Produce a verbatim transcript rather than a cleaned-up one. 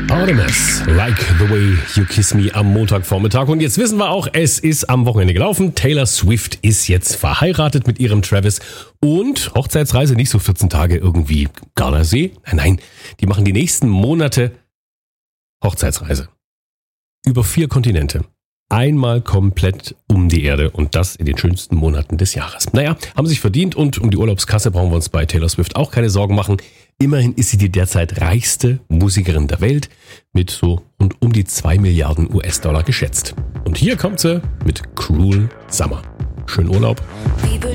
Artemis, Like the Way You Kiss Me am Montagvormittag. Und jetzt wissen wir auch, es ist am Wochenende gelaufen. Taylor Swift ist jetzt verheiratet mit ihrem Travis. Und Hochzeitsreise nicht so vierzehn Tage irgendwie Gardasee. Nein, nein, die machen die nächsten Monate Hochzeitsreise. Über vier Kontinente. Einmal komplett um die Erde und das in den schönsten Monaten des Jahres. Naja, haben sich verdient und um die Urlaubskasse brauchen wir uns bei Taylor Swift auch keine Sorgen machen. Immerhin ist sie die derzeit reichste Musikerin der Welt mit so rund um die zwei Milliarden U S-Dollar geschätzt. Und hier kommt sie mit Cruel Summer. Schönen Urlaub. We were